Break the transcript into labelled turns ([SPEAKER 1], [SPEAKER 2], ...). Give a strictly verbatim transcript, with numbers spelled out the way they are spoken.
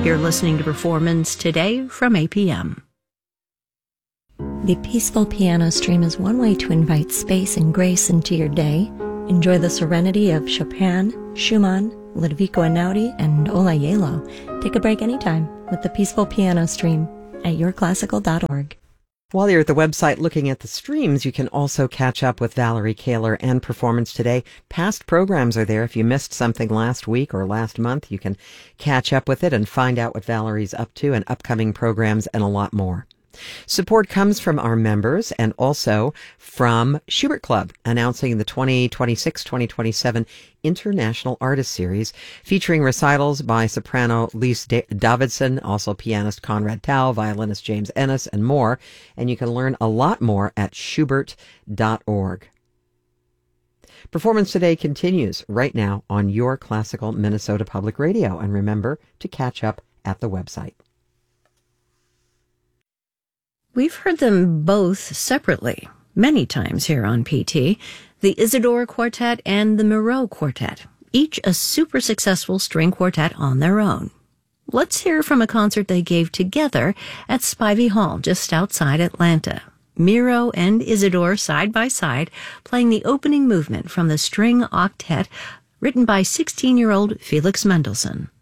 [SPEAKER 1] You're listening to Performance Today from A P M.
[SPEAKER 2] The Peaceful Piano Stream is one way to invite space and grace into your day. Enjoy the serenity of Chopin, Schumann, Ludovico Einaudi, and Ola Yelo. Take a break anytime with the Peaceful Piano Stream at your classical dot org.
[SPEAKER 3] While you're at the website looking at the streams, you can also catch up with Valerie Kaler and Performance Today. Past programs are there. If you missed something last week or last month, you can catch up with it and find out what Valerie's up to and upcoming programs and a lot more. Support comes from our members and also from Schubert Club, announcing the twenty twenty-six twenty twenty-seven International Artist Series, featuring recitals by soprano Lise Davidson, also pianist Conrad Tao, violinist James Ennis, and more. And you can learn a lot more at schubert dot org. Performance Today continues right now on your classical Minnesota Public Radio. And remember to catch up at the website.
[SPEAKER 1] We've heard them both separately many times here on P T, the Isidore Quartet and the Moreau Quartet, each a super successful string quartet on their own. Let's hear from a concert they gave together at Spivey Hall just outside Atlanta. Miro and Isidore side by side playing the opening movement from the string octet written by sixteen-year-old Felix Mendelssohn.